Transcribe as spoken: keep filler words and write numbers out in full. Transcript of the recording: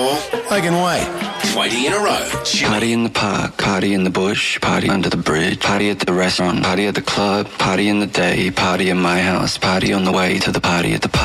Black and white. twenty in a row. Party in the park, party in the bush, party under the bridge, party at the restaurant, party at the club, party in the day, party in my house, party on the way to the party at the park.